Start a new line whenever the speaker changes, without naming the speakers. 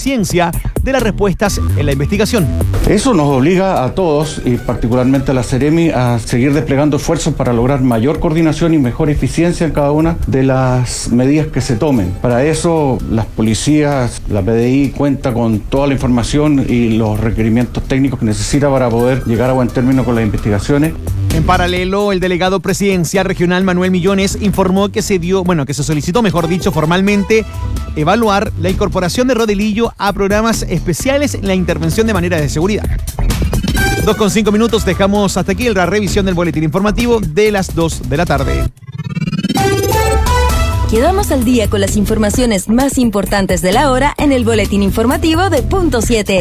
eficiencia de las respuestas en la investigación.
Eso nos obliga a todos, y particularmente a la Seremi, a seguir desplegando esfuerzos para lograr mayor coordinación y mejor eficiencia en cada una de las medidas que se tomen. Para eso, las policías, la PDI cuenta con toda la información y los requerimientos técnicos que necesita para poder llegar a buen término con las investigaciones.
En paralelo, el delegado presidencial regional Manuel Millones informó que se solicitó, formalmente, evaluar la incorporación de Rodilillo a programas especiales en la intervención de manera de seguridad. 2:05 minutos, dejamos hasta aquí la revisión del boletín informativo de las 2 de la tarde.
Quedamos al día con las informaciones más importantes de la hora en el boletín informativo de Punto 7.